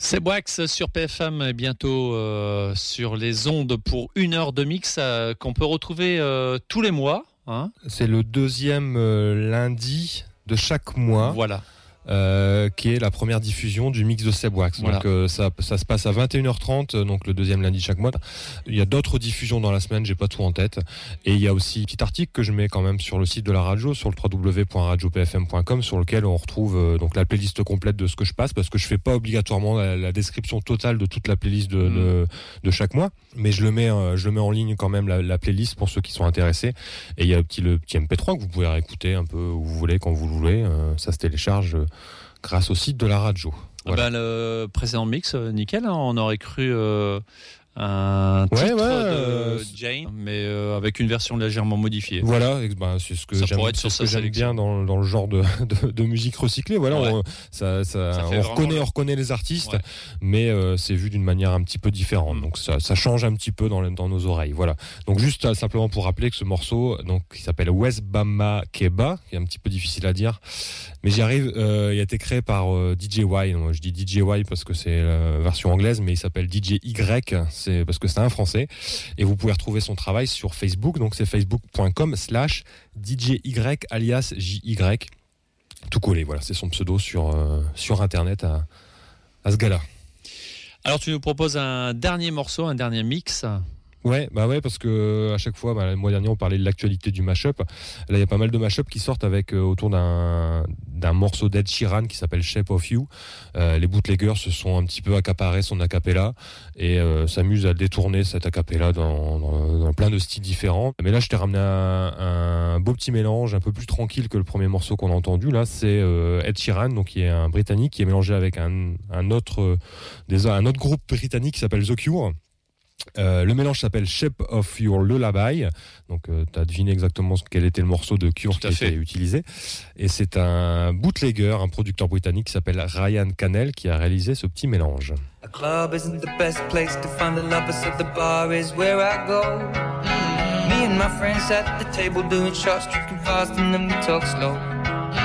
C'est Wax sur PFM, bientôt sur les ondes pour 1 heure de mix qu'on peut retrouver tous les mois. Hein. C'est le deuxième lundi de chaque mois. Voilà. Qui est la première diffusion du mix de Seb Wax. Voilà. Donc ça se passe à 21h30, donc le deuxième lundi de chaque mois. Il y a d'autres diffusions dans la semaine, j'ai pas tout en tête. Et il y a aussi un petit article que je mets quand même sur le site de la radio, sur le www.radiopfm.com, sur lequel on retrouve donc la playlist complète de ce que je passe, parce que je fais pas obligatoirement la description totale de toute la playlist de chaque mois, mais je le mets en ligne quand même, la playlist, pour ceux qui sont intéressés. Et il y a le petit MP3 que vous pouvez réécouter un peu où vous voulez, quand vous le voulez. Ça se télécharge grâce au site de la radio. Voilà. Le précédent mix, nickel, hein, on aurait cru un titre de Jane, mais avec une version légèrement modifiée. Voilà, c'est ce que j'aime bien dans le genre de musique recyclée. Voilà, ouais. On reconnaît les artistes, ouais. Mais c'est vu d'une manière un petit peu différente. Donc ça change un petit peu dans nos oreilles. Voilà. Donc juste simplement pour rappeler que ce morceau, donc qui s'appelle West Bama Keba, qui est un petit peu difficile à dire, mais j'y arrive. Il a été créé par DJ Y. Moi, je dis DJ Y parce que c'est la version anglaise, mais il s'appelle DJ Y. C'est parce que c'est un Français, et vous pouvez retrouver son travail sur Facebook, donc c'est facebook.com/DJY alias JY, tout collé. Voilà, c'est son pseudo sur internet à ce gars-là. Alors tu nous proposes un dernier morceau, un dernier mix. Ouais, parce que à chaque fois, le mois dernier, on parlait de l'actualité du mashup. Là, il y a pas mal de mashup qui sortent avec autour d'un morceau d'Ed Sheeran qui s'appelle Shape of You. Les bootleggers se sont un petit peu accaparés son acapella et s'amusent à détourner cet acapella dans plein de styles différents. Mais là, je t'ai ramené un beau petit mélange, un peu plus tranquille que le premier morceau qu'on a entendu. Là, c'est Ed Sheeran, donc qui est un Britannique, qui est mélangé avec un autre groupe britannique qui s'appelle The Cure. Le mélange s'appelle Shape of Your Lullaby, donc tu as deviné exactement quel était le morceau de Cure qui a été utilisé, et c'est un bootlegger, un producteur britannique qui s'appelle Ryan Cannell qui a réalisé ce petit mélange. A club isn't the best place to find the lovers, so the bar is where I go. Me and my friends at the table doing shots, drinking fast, and then we talk slow.